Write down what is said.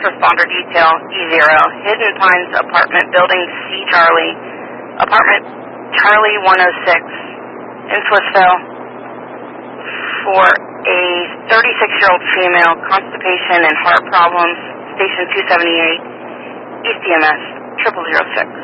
responder detail, E0, Hidden Pines apartment building C Charlie, apartment Charlie 106 in Swissville for a 36-year-old female, constipation and heart problems, station 278, East EMS, 0006.